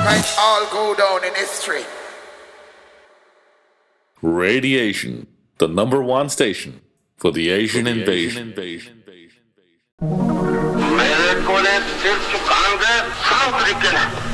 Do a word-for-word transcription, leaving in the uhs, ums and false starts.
might all go down in history. Radiation, the number one station for the Asian for the invasion. Asian invasion. मेरे को ने सिर झुकाएंगे साफ लिखे